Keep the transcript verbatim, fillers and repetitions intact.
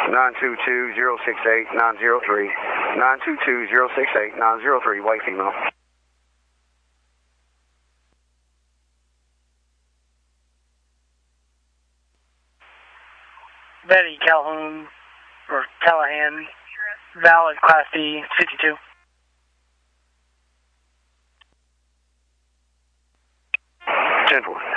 nine two two, zero six eight, nine zero three. nine two two, zero six eight, nine zero three, white female. Betty Calhoun, or Callahan, valid Class D, fifty-two. ten four.